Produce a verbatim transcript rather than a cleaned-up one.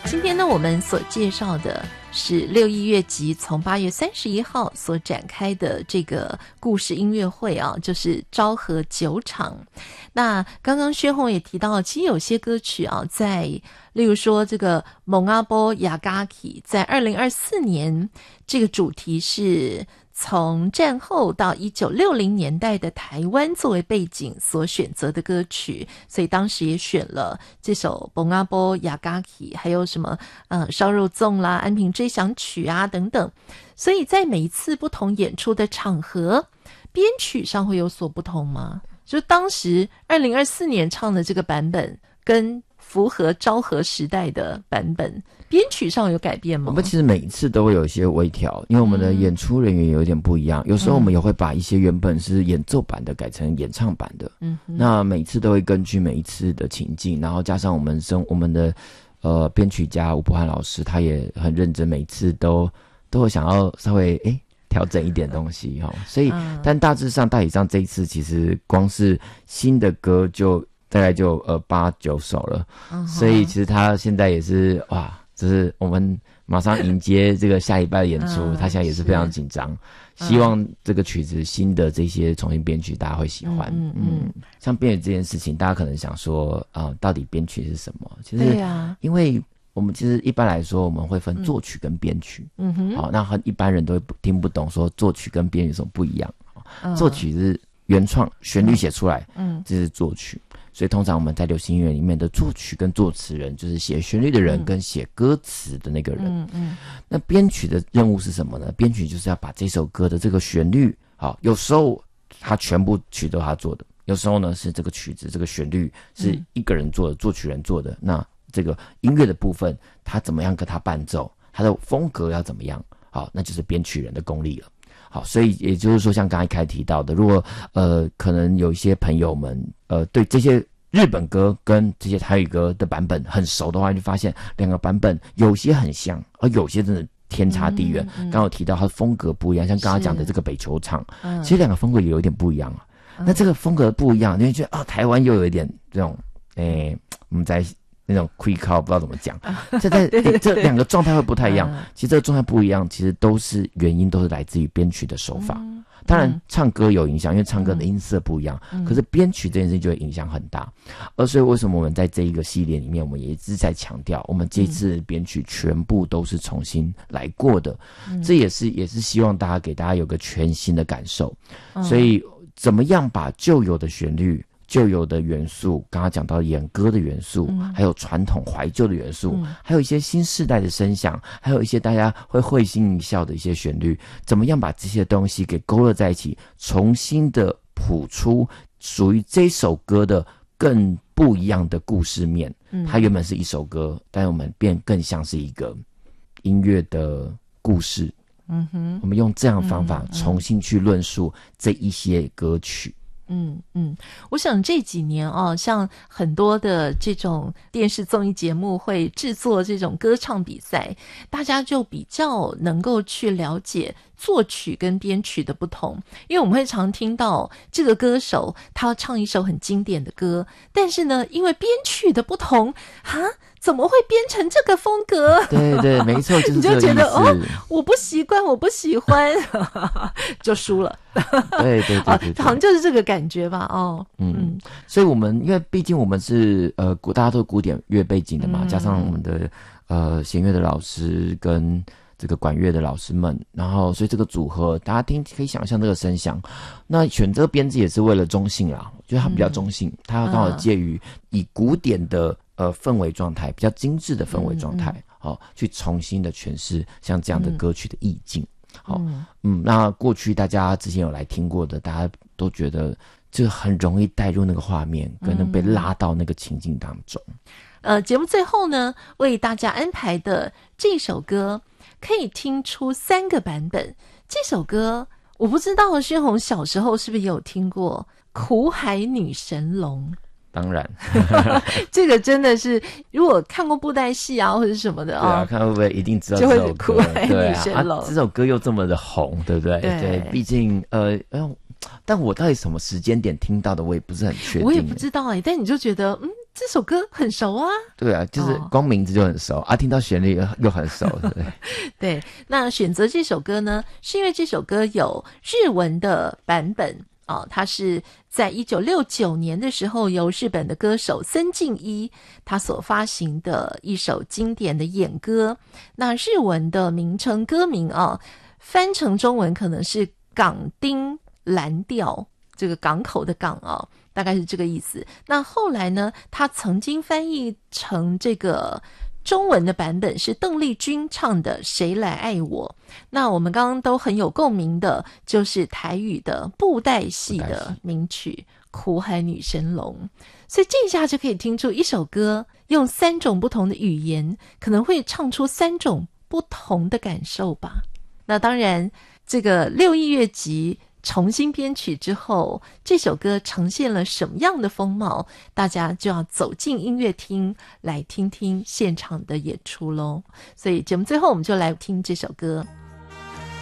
今天呢，我们所介绍的是六一乐集从八月三十一号所展开的这个故事音乐会啊，就是昭和酒厂。那刚刚薛红也提到，其实有些歌曲啊，在例如说这个蒙阿波雅嘎基，在二零二四年，这个主题是从战后到一九六零年代的台湾作为背景所选择的歌曲，所以当时也选了这首蒙阿波雅嘎基，还有什么呃烧肉粽啦、安平追想曲啊等等。所以在每一次不同演出的场合，编曲上会有所不同吗？就当时二零二四年唱的这个版本跟符合昭和时代的版本，编曲上有改变吗？ 我们其实每一次都会有一些微调，因为我们的演出人员有点不一样，嗯、有时候我们也会把一些原本是演奏版的改成演唱版的。嗯，那每次都会根据每一次的情境，然后加上我们生我们的呃编曲家吴柏翰老师，他也很认真，每次都都会想要稍微诶调整一点东西哈。所以，嗯、但大致上大体上这一次其实光是新的歌就大概就呃八九首了，嗯、所以其实他现在也是哇。就是我们马上迎接这个下礼拜的演出，嗯、他现在也是非常紧张，希望这个曲子新的这些重新编曲大家会喜欢。嗯 嗯, 嗯，像编曲这件事情，大家可能想说啊、呃，到底编曲是什么？其实，对啊，因为我们其实一般来说我们会分作曲跟编曲。嗯哼，好，那很一般人都会听不懂说作曲跟编曲有什么不一样。嗯、作曲是原创旋律写出来，嗯，这是作曲。所以通常我们在流行音乐里面的作曲跟作词人，就是写旋律的人跟写歌词的那个人。嗯嗯。那编曲的任务是什么呢？编曲就是要把这首歌的这个旋律，好，有时候他全部曲都他做的，有时候呢是这个曲子这个旋律是一个人做的，嗯、作曲人做的。那这个音乐的部分，他怎么样跟他伴奏，他的风格要怎么样，好，那就是编曲人的功力了。好，所以也就是说，像刚才开始提到的，如果呃可能有一些朋友们呃对这些日本歌跟这些台语歌的版本很熟的话，就发现两个版本有些很像，而有些真的天差地远。刚刚有提到它的风格不一样，像刚刚讲的这个北球场，嗯、其实两个风格也有一点不一样啊。嗯、那这个风格不一样，你会觉得啊、哦，台湾又有一点这种诶，我们在那种 quick call 不知道怎么讲，这在这两个状态会不太一样。嗯、其实这个状态不一样，其实都是原因都是来自于编曲的手法。嗯、当然唱歌有影响，因为唱歌的音色不一样。嗯、可是编曲这件事情就会影响很大。而所以为什么我们在这一个系列里面，我们也一直在强调，我们这次编曲全部都是重新来过的。嗯、这也是也是希望大家给大家有个全新的感受。嗯、所以怎么样把旧有的旋律，旧有的元素，刚刚讲到演歌的元素，嗯、还有传统怀旧的元素，嗯、还有一些新世代的声响，还有一些大家会会心一笑的一些旋律，怎么样把这些东西给勾勒在一起，重新的谱出属于这首歌的更不一样的故事面。嗯、它原本是一首歌，但我们变更像是一个音乐的故事。嗯哼，我们用这样的方法重新去论述这一些歌曲。 嗯嗯，我想这几年哦，像很多的这种电视综艺节目会制作这种歌唱比赛，大家就比较能够去了解作曲跟编曲的不同。因为我们会常听到这个歌手他要唱一首很经典的歌，但是呢，因为编曲的不同啊，怎么会编成这个风格？ 对对，没错，就是你就觉得哦，我不习惯，我不喜欢，就输了。 对对对 对, 对, 对， 好像就是这个感觉吧。哦，嗯， 嗯，所以我们因为毕竟我们是呃古大家都是古典乐背景的嘛，嗯、加上我们的呃弦乐的老师跟这个管乐的老师们，然后所以这个组合大家听可以想象这个声响。那选这个编制也是为了中性啦，我觉得它比较中性，嗯、它刚好介于以古典的呃氛围状态，比较精致的氛围状态，好、嗯哦、去重新的诠释像这样的歌曲的意境。好、嗯，嗯，那过去大家之前有来听过的，大家都觉得这个很容易带入那个画面，跟能被拉到那个情境当中。 呃，节目最后呢，为大家安排的这首歌，可以听出三个版本。这首歌我不知道宣宏小时候是不是有听过《苦海女神龙》？ 当然这个真的是如果看过布袋戏啊或者什么的， 对啊，看会不会一定知道这首歌，对啊，啊这首歌又这么的红，对不对？对，对，毕竟呃但我到底什么时间点听到的我也不是很确定， 我也不知道哎、欸，但你就觉得嗯这首歌很熟啊。 对啊，就是光名字就很熟、哦、啊，听到旋律又很熟，对不对？ 对，那选择这首歌呢，是因为这首歌有日文的版本哦，它是在一九六九年的时候由日本的歌手森进一他所发行的一首经典的演歌。那日文的名称歌名啊、哦，翻成中文可能是港町蓝调，这个港口的港啊、哦，大概是这个意思。那后来呢，他曾经翻译成这个中文的版本是邓丽君唱的《谁来爱我》。那我们刚刚都很有共鸣的，就是台语的布袋戏的名曲《苦海女神龙》。所以这一下就可以听出一首歌用三种不同的语言，可能会唱出三种不同的感受吧。那当然，这个六艺乐集重新编曲之后，这首歌呈现了什么样的风貌，大家就要走进音乐厅来听听现场的演出咯。所以节目最后我们就来听这首歌。